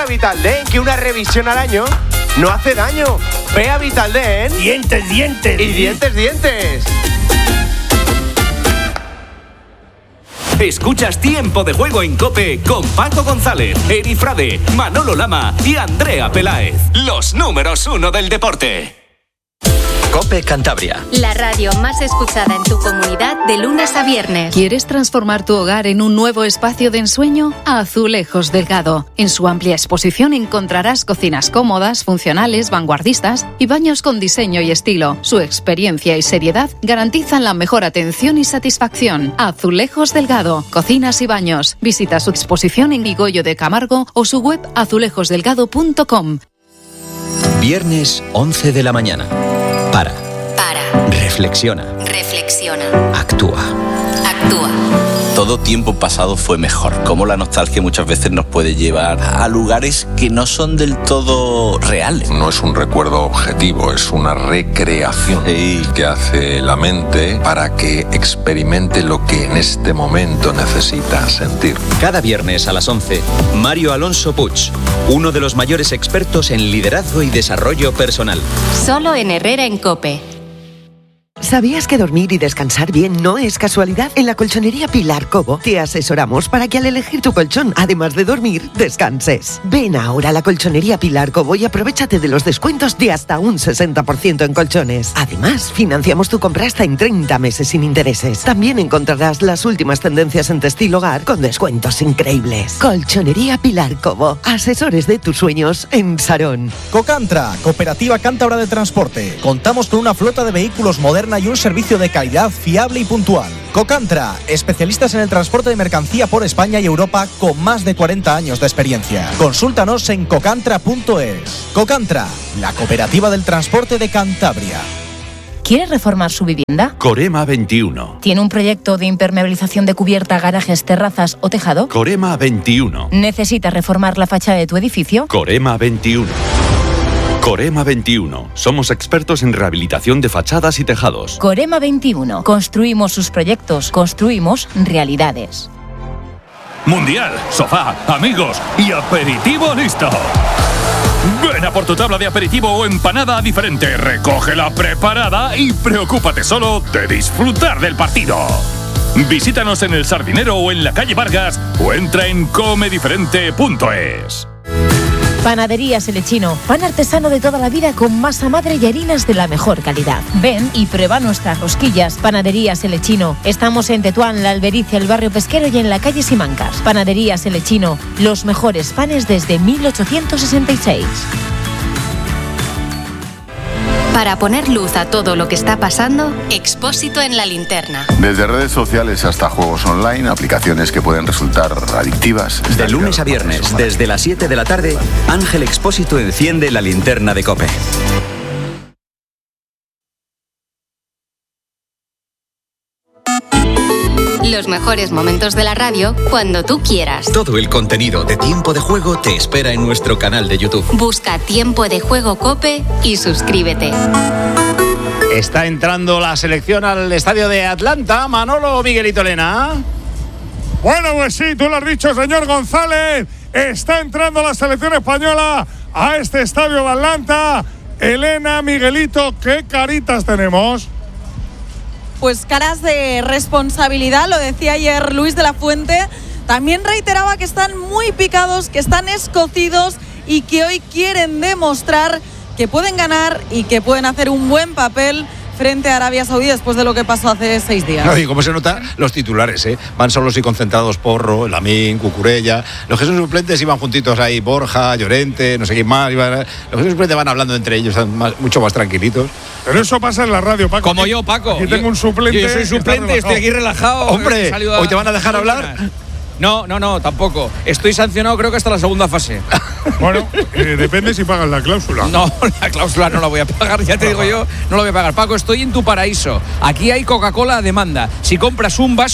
a Vitaldent, que una revisión al año no hace daño. Ve a Vitaldent. Dientes. Y dientes. Escuchas Tiempo de Juego en COPE con Paco González, Eri Frade, Manolo Lama y Andrea Peláez. Los números 1 del deporte. COPE Cantabria. La radio más escuchada en tu comunidad de lunes a viernes. ¿Quieres transformar tu hogar en un nuevo espacio de ensueño? Azulejos Delgado. En su amplia exposición encontrarás cocinas cómodas, funcionales, vanguardistas y baños con diseño y estilo. Su experiencia y seriedad garantizan la mejor atención y satisfacción. Azulejos Delgado. Cocinas y baños. Visita su exposición en Vigoyo de Camargo o su web azulejosdelgado.com. Viernes 11 de la mañana. Para. Reflexiona. Actúa. Todo tiempo pasado fue mejor. Como la nostalgia muchas veces nos puede llevar a lugares que no son del todo reales. No es un recuerdo objetivo, es una recreación que hace la mente para que experimente lo que en este momento necesita sentir. Cada viernes a las 11, Mario Alonso Puig, uno de los mayores expertos en liderazgo y desarrollo personal. Solo en Herrera en COPE. ¿Sabías que dormir y descansar bien no es casualidad? En la colchonería Pilar Cobo te asesoramos para que al elegir tu colchón, además de dormir, descanses. Ven ahora a la colchonería Pilar Cobo y aprovéchate de los descuentos de hasta un 60% en colchones. Además, financiamos tu compra hasta en 30 meses sin intereses. También encontrarás las últimas tendencias en textil hogar con descuentos increíbles. Colchonería Pilar Cobo, asesores de tus sueños en Sarón. Cocantra, Cooperativa Cántabra de Transporte. Contamos con una flota de vehículos moderna y un servicio de calidad fiable y puntual. Cocantra, especialistas en el transporte de mercancía por España y Europa con más de 40 años de experiencia. Consúltanos en cocantra.es. Cocantra, la cooperativa del transporte de Cantabria. ¿Quiere reformar su vivienda? Corema 21. ¿Tiene un proyecto de impermeabilización de cubierta, garajes, terrazas o tejado? Corema 21. ¿Necesita reformar la fachada de tu edificio? Corema 21. Corema 21. Somos expertos en rehabilitación de fachadas y tejados. Corema 21. Construimos sus proyectos, construimos realidades. Mundial, sofá, amigos y aperitivo listo. Ven a por tu tabla de aperitivo o empanada diferente, recógela preparada y preocúpate solo de disfrutar del partido. Visítanos en El Sardinero o en la calle Vargas o entra en comediferente.es. Panaderías El Lechino, pan artesano de toda la vida con masa madre y harinas de la mejor calidad. Ven y prueba nuestras rosquillas. Panaderías El Lechino. Estamos en Tetuán, La Albericia, el barrio pesquero y en la calle Simancas. Panaderías El Lechino, los mejores panes desde 1866. Para poner luz a todo lo que está pasando, Expósito en la linterna. Desde redes sociales hasta juegos online, aplicaciones que pueden resultar adictivas. De lunes a viernes, desde las 7 de la tarde, Ángel Expósito enciende la linterna de COPE. Los mejores momentos de la radio cuando tú quieras. Todo el contenido de Tiempo de Juego te espera en nuestro canal de YouTube. Busca Tiempo de Juego COPE y suscríbete. Está entrando la selección al estadio de Atlanta. Manolo, Miguelito, Elena. Bueno, pues sí, tú lo has dicho, señor González. Está entrando la selección española a este estadio de Atlanta. Elena, Miguelito, ¿qué caritas tenemos? Pues caras de responsabilidad, lo decía ayer Luis de la Fuente. También reiteraba que están muy picados, que están escocidos y que hoy quieren demostrar que pueden ganar y que pueden hacer un buen papel frente a Arabia Saudí después de lo que pasó hace 6 días. No, y como se nota, los titulares, van solos y concentrados Porro, Lamín, Cucurella. Los que son suplentes iban juntitos ahí, Borja, Llorente, no sé quién más. Los que son suplentes van hablando entre ellos, están mucho más tranquilitos. Pero eso pasa en la radio, Paco. Como yo, Paco. Aquí tengo un suplente. Yo soy suplente, estoy aquí relajado. Hombre, ¿hoy te van a dejar hablar? No, tampoco. Estoy sancionado creo que hasta la segunda fase. Bueno, depende si pagas la cláusula. No, la cláusula no la voy a pagar, ya te digo yo, no la voy a pagar. Paco, estoy en tu paraíso. Aquí hay Coca-Cola a demanda. Si compras un vaso,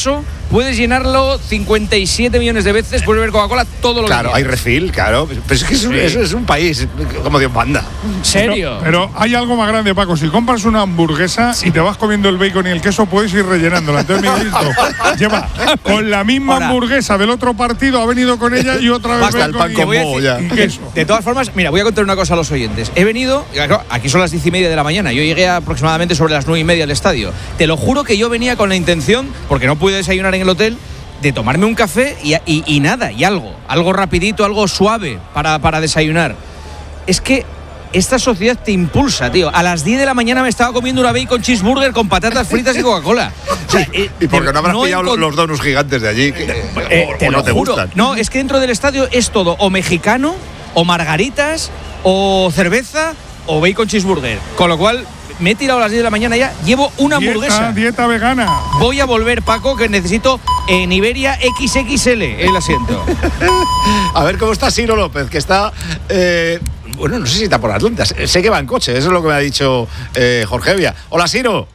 puedes llenarlo 57 millones de veces, puedes beber Coca-Cola todo lo que quieras. Claro, hay refill, claro. Pero es que eso es un país como Dios manda. ¿En serio? Pero hay algo más grande, Paco. Si compras una hamburguesa y te vas comiendo el bacon y el queso, puedes ir rellenándola. Entonces, Miguelito lleva con la misma hamburguesa del otro partido, ha venido con ella y otra vez Basta el pan con moho ya. y queso. De todas formas, mira, voy a contar una cosa a los oyentes. He venido, aquí son las 10:30 de la mañana, yo llegué aproximadamente sobre las 9:30 al estadio. Te lo juro que yo venía con la intención, porque no pude desayunar en el hotel, de tomarme un café y nada, y algo rapidito, algo suave para desayunar. Es que esta sociedad te impulsa, tío. A las 10 de la mañana me estaba comiendo una bacon cheeseburger con patatas fritas y Coca-Cola. O sea, ¿Y por qué no habrás pillado los donuts gigantes de allí? Te no lo te juro. gustan. No, es que dentro del estadio es todo o mexicano, o margaritas, o cerveza, o bacon cheeseburger. Con lo cual, me he tirado a las 10 de la mañana ya, llevo una hamburguesa. Dieta vegana. Voy a volver, Paco, que necesito en Iberia XXL el asiento. A ver cómo está Ciro López, que está... bueno, no sé si está por Atlanta. Sé que va en coche, eso es lo que me ha dicho Jorge Evia. Hola, Ciro.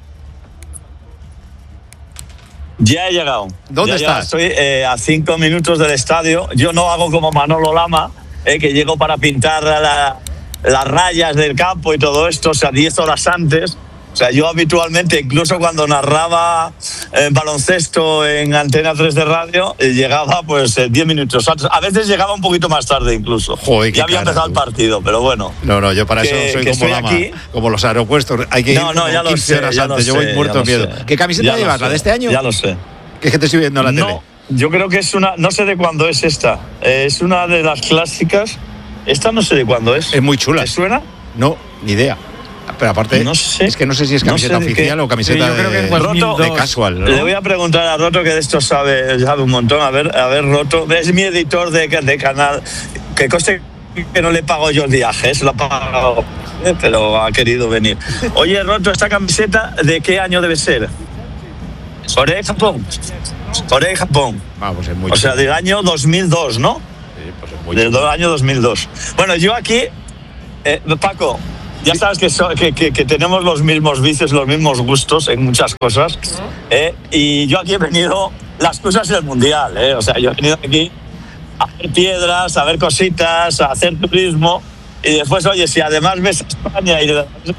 Ya he llegado. ¿Dónde estás? Estoy a 5 minutos del estadio. Yo no hago como Manolo Lama, que llego para pintar las rayas del campo y todo esto, o sea, 10 horas antes. O sea, yo habitualmente, incluso cuando narraba baloncesto en Antena 3 de radio, llegaba pues 10 minutos antes. A veces llegaba un poquito más tarde incluso. Joder, ya había empezado el partido, pero bueno. No, yo para eso soy como Lama, como los aeropuertos. Hay que ir ya 15 horas antes. Yo voy muerto de miedo. ¿Qué camiseta llevas? ¿La de este año? Ya lo sé. ¿Qué es que te estoy viendo en la tele? Yo creo que es una... No sé de cuándo es esta. Es una de las clásicas. Esta no sé de cuándo es. Es muy chula. ¿Te suena? No, ni idea. Pero aparte, es que no sé si es camiseta oficial o camiseta de casual, ¿no? Le voy a preguntar a Roto, que de esto sabe un montón. A ver, Roto. Es mi editor de canal. Que coste que no le pago yo el viaje, lo ha pagado, pero ha querido venir. Oye, Roto, ¿esta camiseta de qué año debe ser? Corea y Japón. Corea y Japón. Vamos, es muy o sea, del año 2002, ¿no? Sí, pues es muy del año 2002. Bueno, yo aquí, Paco, ya sabes que tenemos los mismos vicios, los mismos gustos en muchas cosas. Y yo aquí he venido las cosas del Mundial. O sea, yo he venido aquí a ver piedras, a ver cositas, a hacer turismo. Y después, oye, si además ves España y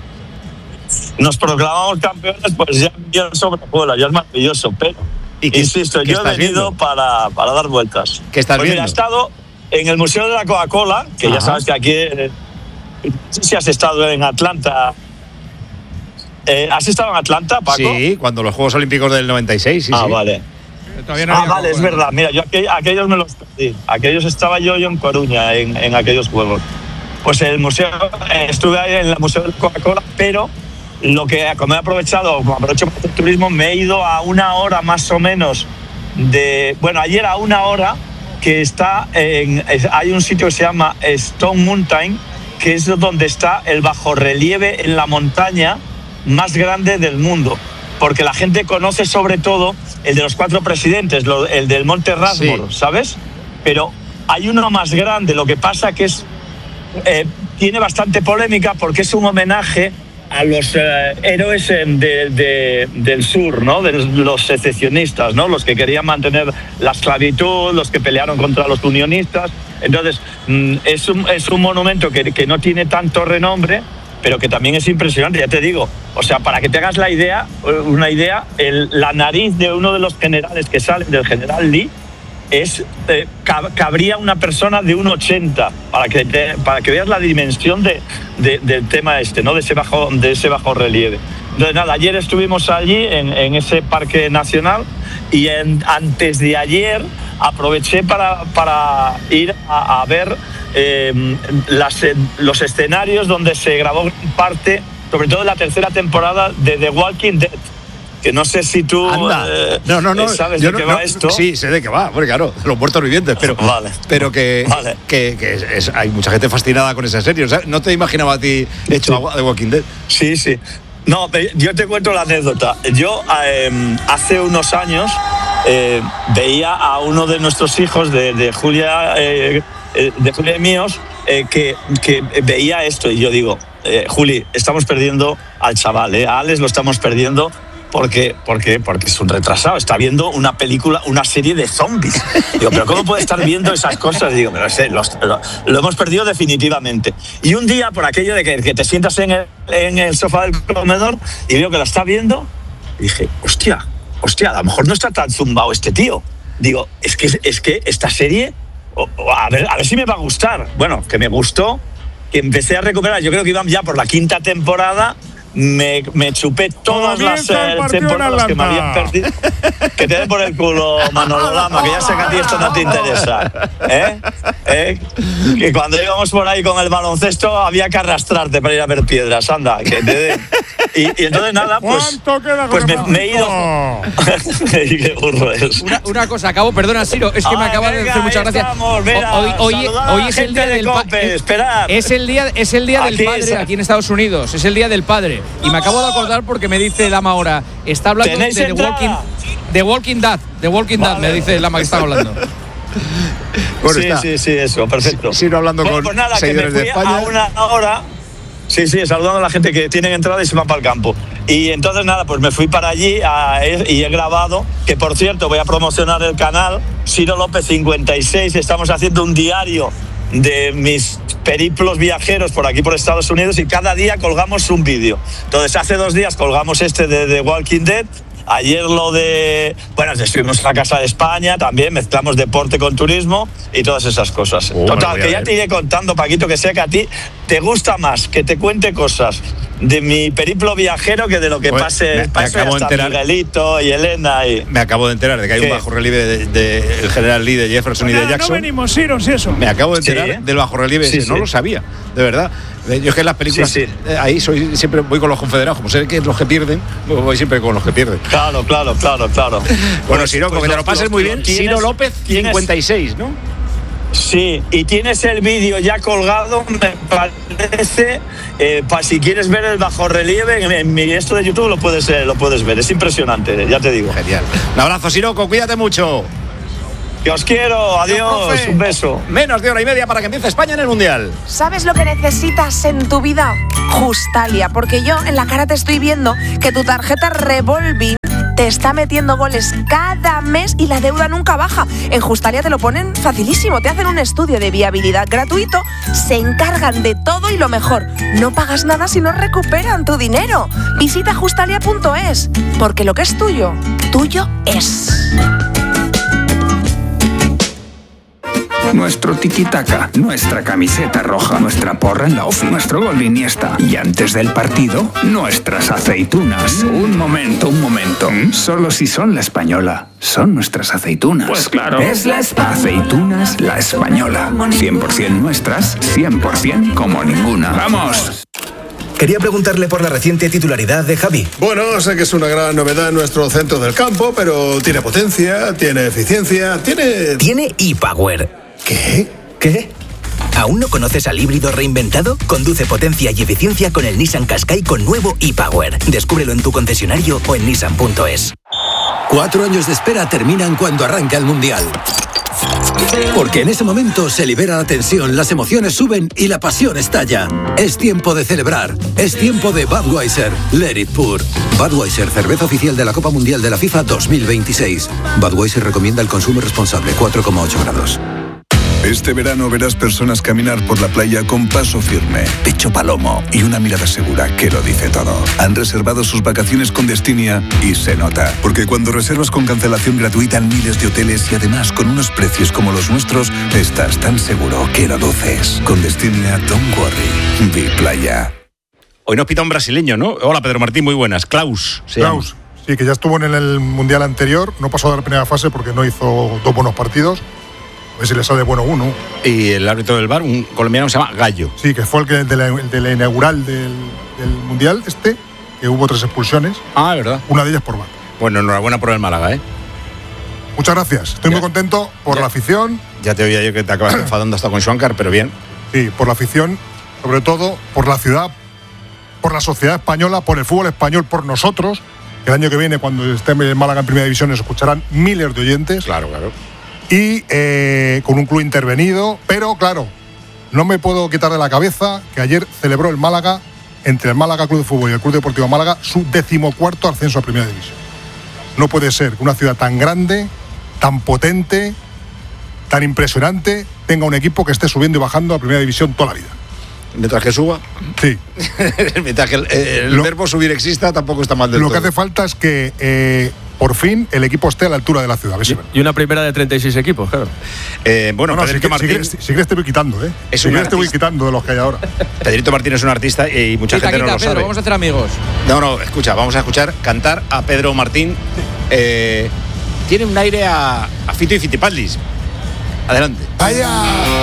nos proclamamos campeones, pues ya sobrevuela, ya es maravilloso. Pero, insisto, yo he venido para dar vueltas. ¿Qué estás viendo? Mira, he estado en el Museo de la Coca-Cola, que ya sabes que aquí... No sé si has estado en Atlanta. ¿Has estado en Atlanta, Paco? Sí, cuando los Juegos Olímpicos del 96. Sí, vale. Vale, es verdad. Mira, yo aquellos me los perdí. Aquellos estaba yo en Coruña, en aquellos Juegos. Pues el museo, estuve ahí en el Museo de Coca-Cola, pero lo que, como he aprovechado, como aprovecho para hacer turismo, me he ido a 1 hora más o menos ayer a 1 hora, que está hay un sitio que se llama Stone Mountain, que es donde está el bajorrelieve en la montaña más grande del mundo. Porque la gente conoce sobre todo el de los 4 presidentes, el del Monte Rushmore, sí, ¿sabes? Pero hay uno más grande, lo que pasa que tiene bastante polémica porque es un homenaje a los héroes del sur, ¿no? De los secesionistas, ¿no? Los que querían mantener la esclavitud, los que pelearon contra los unionistas. Entonces, es un monumento que no tiene tanto renombre, pero que también es impresionante, ya te digo. O sea, para que te hagas una idea, la nariz de uno de los generales que salen, del general Lee, cabría una persona de 1,80, para que veas la dimensión del tema ¿no? de ese bajo relieve. Entonces, nada, ayer estuvimos allí en ese parque nacional y antes de ayer aproveché para ir a ver los escenarios donde se grabó parte, sobre todo en la 3ª temporada de The Walking Dead. Que no sé si tú sabes de qué va esto. Sí, sé de qué va, porque claro, los muertos vivientes, pero, pero que hay mucha gente fascinada con esa serie. O sea, no te imaginaba a ti hecho de Walking Dead. Sí, sí. No, yo te cuento la anécdota. Yo hace unos años veía a uno de nuestros hijos, de Julia y míos, que veía esto y yo digo, Juli, estamos perdiendo al chaval, a Alex lo estamos perdiendo, porque es un retrasado, está viendo una película, una serie de zombies. Digo, pero ¿cómo puede estar viendo esas cosas? Digo, pero lo hemos perdido definitivamente. Y un día, por aquello de que te sientas en el sofá del comedor y veo que la está viendo, y dije, hostia, a lo mejor no está tan zumbado este tío. Digo, es que esta serie, a ver si me va a gustar. Bueno, que me gustó, que empecé a recuperar, yo creo que iban ya por la 5ª temporada. Me chupé todas las temporadas que me habían perdido. Que te den por el culo, Manolo Lama, que ya sé que a ti esto no te interesa. Que cuando íbamos por ahí con el baloncesto había que arrastrarte para ir a ver piedras, anda, que te den. Y entonces nada, pues me he ido. Qué burro es. Una cosa, perdona, Siro, es que me acaba de hacer muchas gracias. Hoy es el día del padre. Es el día del padre aquí en Estados Unidos. Es el día del padre. Y me acabo de acordar porque me dice Lama ahora, está hablando de The Walking Dead. Vale. Me dice Lama que está hablando. Bueno, sí, eso, perfecto. Sigo hablando con seguidores de España. A una hora. Sí, saludando a la gente que tienen entrada y se van para el campo. Y entonces nada, pues me fui para allí y he grabado, que por cierto voy a promocionar el canal, Ciro López 56, estamos haciendo un diario de mis periplos viajeros por aquí por Estados Unidos y cada día colgamos un vídeo. Entonces hace 2 días colgamos este de The Walking Dead, ayer estuvimos en la Casa de España, también mezclamos deporte con turismo y todas esas cosas. Total, que ya te iré contando, Paquito, que sé que a ti te gusta más que te cuente cosas de mi periplo viajero que de lo que pase hasta Miguelito y Elena. Me acabo de enterar de que hay un bajo relieve del General Lee, de Jefferson y de Jackson. No venimos, Ciro, si eso. Me acabo de enterar del bajo relieve, no lo sabía, de verdad. Yo es que en las películas, ahí siempre voy con los confederados, como sé que los que pierden, voy siempre con los que pierden. Claro. Bueno, Ciro, que te lo pases muy bien. Ciro López 56, ¿no? Sí, y tienes el vídeo ya colgado, me parece, para si quieres ver el bajorrelieve, en mi esto de YouTube lo puedes ver, es impresionante, ya te digo. Genial. Un abrazo, Siroco, cuídate mucho. Que os quiero, adiós, un beso. Menos de 1h30 para que empiece España en el Mundial. ¿Sabes lo que necesitas en tu vida? Justalia, porque yo en la cara te estoy viendo que tu tarjeta Revolving te está metiendo goles cada mes y la deuda nunca baja. En Justalia te lo ponen facilísimo, te hacen un estudio de viabilidad gratuito, se encargan de todo y lo mejor, no pagas nada si no recuperan tu dinero. Visita justalia.es, porque lo que es tuyo, tuyo es. Nuestro tiki-taka, nuestra camiseta roja, nuestra porra en la ofi, nuestro gol de Iniesta. Y antes del partido, nuestras aceitunas. Un momento. Solo si son La Española, son nuestras aceitunas. Pues claro. Es Aceitunas La Española. 100% nuestras, 100% como ninguna. ¡Vamos! Quería preguntarle por la reciente titularidad de Javi. Bueno, sé que es una gran novedad en nuestro centro del campo, pero tiene potencia, tiene eficiencia, tiene... Tiene ePower. ¿Qué? ¿Aún no conoces al híbrido reinventado? Conduce potencia y eficiencia con el Nissan Qashqai con nuevo ePower. Descúbrelo en tu concesionario o en nissan.es. 4 años de espera terminan cuando arranca el Mundial. Porque en ese momento se libera la tensión, las emociones suben y la pasión estalla. Es tiempo de celebrar. Es tiempo de Budweiser. Let it pour. Budweiser, cerveza oficial de la Copa Mundial de la FIFA 2026. Budweiser recomienda el consumo responsable, 4,8 grados. Este verano verás personas caminar por la playa con paso firme, pecho palomo y una mirada segura que lo dice todo. Han reservado sus vacaciones con Destinia y se nota. Porque cuando reservas con cancelación gratuita en miles de hoteles y además con unos precios como los nuestros, estás tan seguro que lo luces. Con Destinia, don't worry. Be playa. Hoy nos pita un brasileño, ¿no? Hola, Pedro Martín, muy buenas. Klaus. Klaus, sí, que ya estuvo en el Mundial anterior. No pasó de la primera fase porque no hizo 2 buenos partidos. A ver si le sale bueno uno. Y el árbitro del VAR, un colombiano que se llama Gallo. Sí, que fue el de la inaugural del Mundial que hubo 3 expulsiones. Ah, ¿verdad? Una de ellas por VAR. Bueno, enhorabuena por el Málaga, ¿eh? Muchas gracias. Estoy muy contento por la afición. Ya te oía yo que te acabas enfadando hasta con Schwankar, pero bien. Sí, por la afición, sobre todo por la ciudad, por la sociedad española, por el fútbol español, por nosotros. El año que viene, cuando esté en Málaga en Primera División, nos escucharán miles de oyentes. Claro. Y con un club intervenido, pero claro, no me puedo quitar de la cabeza que ayer celebró el Málaga entre el Málaga Club de Fútbol y el Club Deportivo Málaga su 14º ascenso a Primera División. No puede ser que una ciudad tan grande, tan potente, tan impresionante, tenga un equipo que esté subiendo y bajando a Primera División toda la vida. Mientras que suba. Sí. Mientras que el verbo subir exista, tampoco está mal del todo. Lo que hace falta es que por fin el equipo esté a la altura de la ciudad. Y una primera de 36 equipos, claro. Bueno, Pedrito Martín. Si quieres te voy quitando, ¿eh? Si quieres te voy quitando de los que hay ahora. Pedrito Martín es un artista y mucha gente no lo Pedro, sabe. Vamos a hacer amigos. No, escucha, vamos a escuchar cantar a Pedro Martín. Tiene un aire a Fito y Fitipaldis. Adelante. ¡Vaya!